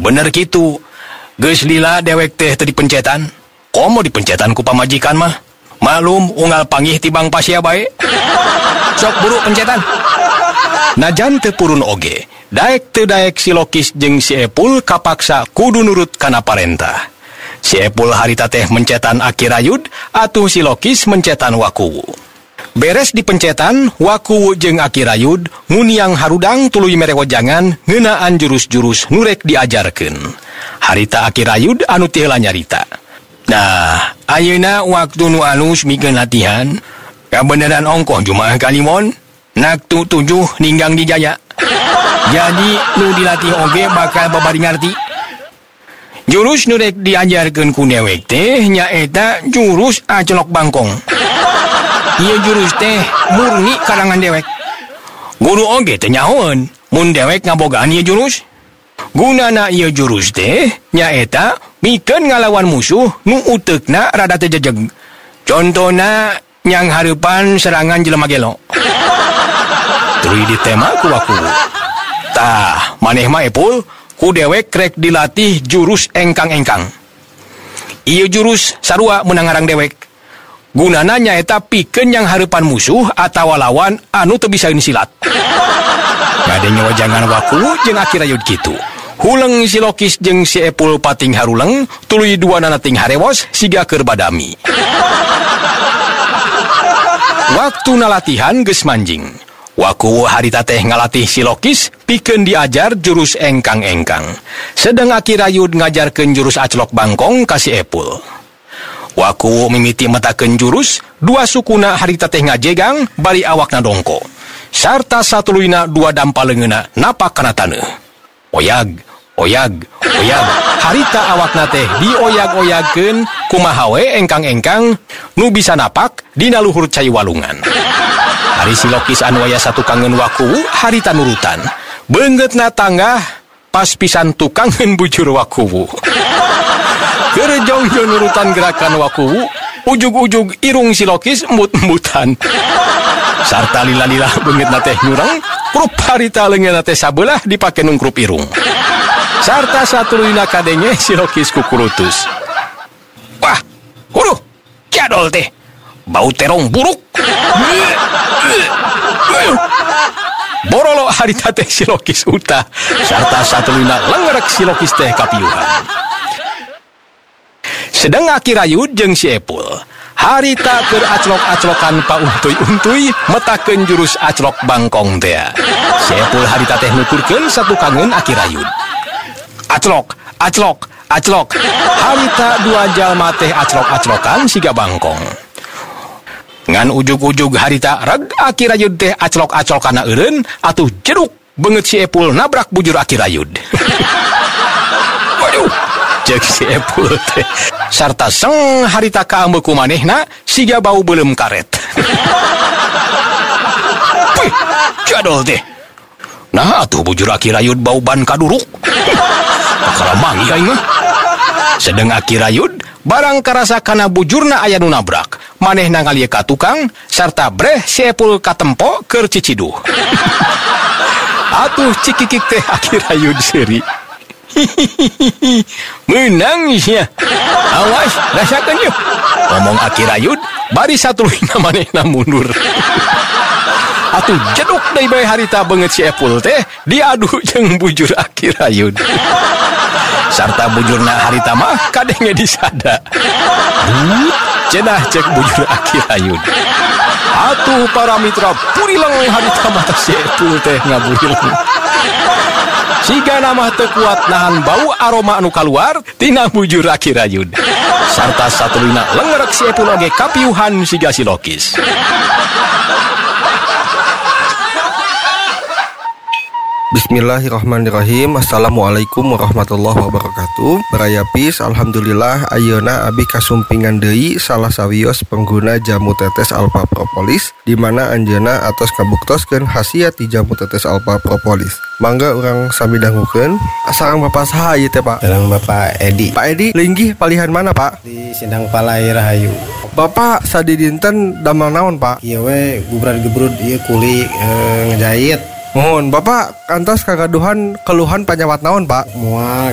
Bener gitu. Geus lila dewek teh teu dipencetan. Komo dipencetan ku pamajikan mah. Malum unggal panggih tibang pasya bae. Sok buru pencetan. Najan teu purun oge, daek teu daek si Lokis jeung si Epul kapaksa kudu nurut kana parentah. Si Epul harita teh mencetan Aki Rayud, atuh si Lokis mencetan Wakuwu. Beres dipencetan, Wakuwu jeung Aki Rayud nguniang harudang tuluy mere wejangan ngeunaan jurus-jurus nurek diajarkeun. Harita Aki Rayud anu teu heula nyarita. Nah, ayeuna waktu nu alus mikeun latihan, kabeneran ongkoh Jumaah Kalimon, naktu 7 ninggang di Jaya. Jadi nu dilatih oge bakal babari ngarti. Jurus nu rek diajarkeun ku dewek teh nyaeta jurus acolok bangkong. Ieu jurus teh murni karangan dewek. Guru oge teh nyahoeun mun dewek ngabogaan ieu jurus. Gunana ieu jurus teh nyaeta mikeun ngalawan musuh nu uteukna rada teu jejeg. Contona nyang hareupan serangan jelema gelo. Tuluy ditema ku Wakuwu. Tah, maneh mah Epul, ku dewek rek dilatih jurus engkang-engkang. Ieu jurus sarua meunang ngarang dewek. Gunana nyaeta pikeun nyang hareupan musuh atawa lawan anu teu bisaeun silat. Ngadenge wajangan Wakuwu jeung Aki Rayud kitu. Huleng si Lokis jeung si Epul pating haruleng, tuluy duanana ting harewos siga keur badami. Waktuna latihan geus manjing. Wakuwu harita teh ngalatih si Lokis pikeun diajar jurus engkang-engkang. Sedang Aki Rayud ngajarkeun jurus acolok bangkong ka si Epul. Wakuwu mimiti metakeun jurus, dua sukuna harita teh ngajegang bari awakna dongko. Sarta satuluyna dua dampaleungeuna napak kana taneuh. Oyag, oyag, oyag. Harita awakna teh dioyag-oyagkeun kumaha we engkang-engkang nu bisa napak dina luhur cai walungan. Hari si Lokis anu aya satukangeun Wakuwu harita nurutan. Beungeutna tanggah pas pisan tukangeun bujur Wakuwu. Keur jongjo nurutan gerakan Wakuwu, ujug-ujug irung si Lokis embut-embutan. Sarta lila-lila beungeutna teh nyureng, krup harita leungeunna teh sabelah dipake nungkrup irung. Sarta satuluyna kadenge si Lokis kukurutus. Wah, huruh, kiadol teh. Bau terong buruk. Borolo harita teh si Lokis utah. Sarta satuluyna lengerek si Lokis teh kapiuhan. Sedang Aki Rayud jeung si Epul harita keur aclok-aclokan pauntuy-untuy metakeun jurus acolok bangkong teh. Si Epul harita teh nuturkeun satukangeun Aki Rayud. Aclok, aclok, aclok. Harita dua jalma teh aclok-aclokan siga bangkong. Ngan ujug-ujug harita reg Aki Rayud teh aclok-aclokanna eureun atuh jeruk beungeut si Epul nabrak bujur Aki Rayud. Waduh, ceuk si Epul teh sarta seng harita kaambeu ku manehna siga bau beuleum karet. Wih, jadol teh. Nah atuh bujur Aki Rayud bau ban kaduruk. Bakal manggih aing mah. Sedeng Aki Rayud barang karasa kana bujurna aya nu nabrak, manehna ngalieu ka tukang sarta breh si Epul katempo keur ciciduh. Atuh cikikik teh Aki Rayud seuri. Menang sia. Awas, rasakeun yeuh. Ngomong Aki Rayud, bari satuluyna manehna mundur. Atuh jeduk deui bae harita beungeut si Epul teh diadu jeung bujur Aki Rayud. Sarta bujurna harita mah kadenge disada. Cenah cek bujur Aki Rayud. Atuh para mitra purileng harita mah si Epul teh ngaburileng. Siga nama teu kuat nahan bau aroma anu kaluar tina bujur Aki Rayud. Sarta satuluyna lengerek si Epul oge kapiuhan siga si Lokis. Bismillahirrahmanirrahim. Assalamualaikum warahmatullahi wabarakatuh. Barayapis, alhamdulillah ayeuna abi kasumpingan deui salah sawios pengguna jamu tetes alpha propolis di mana anjeunna atos kabuktoskeun khasiat ti jamu tetes alpha propolis. Mangga urang sami dangukeun. Sareng Bapak saha ieu teh, Pak? Sareng Bapak Edi. Pak Edi, linggih palihan mana, Pak? Di Sindang Palai Rahayu. Bapak sadi dinten damel naon, Pak? Ieu we gubrad-gebrud ieu kuli ngejahit. Mohon Bapak kantos kagaduhan keluhan panyawat naon, Pak? Moal